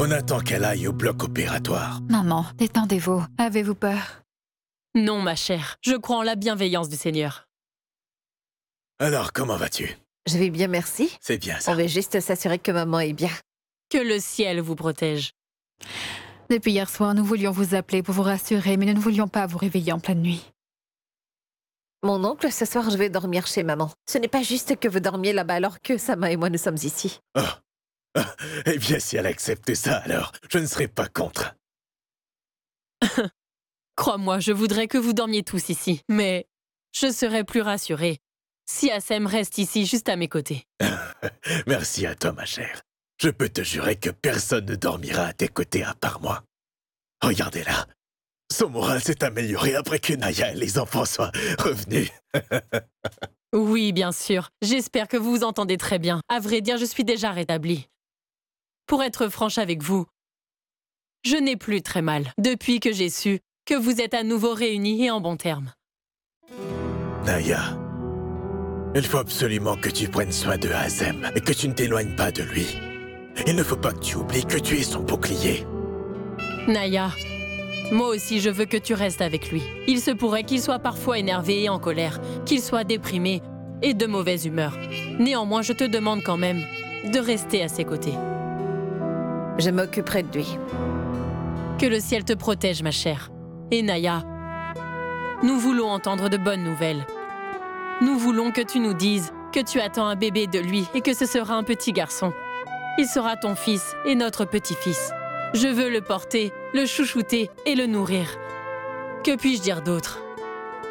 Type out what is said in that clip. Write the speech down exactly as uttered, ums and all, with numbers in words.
On attend qu'elle aille au bloc opératoire. Maman, détendez-vous. Avez-vous peur? Non, ma chère, je crois en la bienveillance du Seigneur. Alors, comment vas-tu? Je vais bien, merci. C'est bien ça. On veut juste s'assurer que maman est bien. Que le ciel vous protège. Depuis hier soir, nous voulions vous appeler pour vous rassurer, mais nous ne voulions pas vous réveiller en pleine nuit. Mon oncle, ce soir, je vais dormir chez maman. Ce n'est pas juste que vous dormiez là-bas alors que Sama et moi, nous sommes ici. Oh. Oh. Eh bien, si elle accepte ça, alors, je ne serai pas contre. Crois-moi, je voudrais que vous dormiez tous ici, mais je serais plus rassurée si Assem reste ici juste à mes côtés. Merci à toi, ma chère. Je peux te jurer que personne ne dormira à tes côtés à part moi. Regardez-la. Son moral s'est amélioré après que Naya et les enfants soient revenus. Oui, bien sûr. J'espère que vous vous entendez très bien. À vrai dire, je suis déjà rétablie. Pour être franche avec vous, je n'ai plus très mal depuis que j'ai su que vous êtes à nouveau réunis et en bons termes. Naya, il faut absolument que tu prennes soin de Azem et que tu ne t'éloignes pas de lui. Il ne faut pas que tu oublies que tu es son bouclier. Naya, moi aussi je veux que tu restes avec lui. Il se pourrait qu'il soit parfois énervé et en colère, qu'il soit déprimé et de mauvaise humeur. Néanmoins, je te demande quand même de rester à ses côtés. Je m'occuperai de lui. Que le ciel te protège, ma chère. Et Naya, nous voulons entendre de bonnes nouvelles. Nous voulons que tu nous dises que tu attends un bébé de lui et que ce sera un petit garçon. Il sera ton fils et notre petit-fils. Je veux le porter, le chouchouter et le nourrir. Que puis-je dire d'autre ?